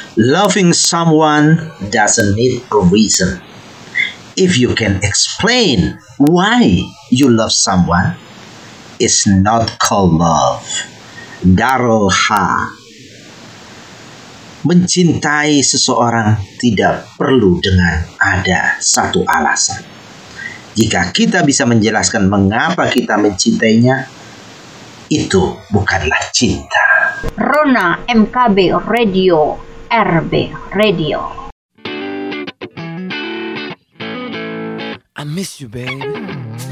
Loving someone doesn't need a reason. If you can explain why you love someone, it's not called love. Darul Ha. Mencintai seseorang tidak perlu dengan ada satu alasan. Jika kita bisa menjelaskan mengapa kita mencintainya, itu bukanlah cinta. Rona MKB Radio, RB Radio. I miss you, baby.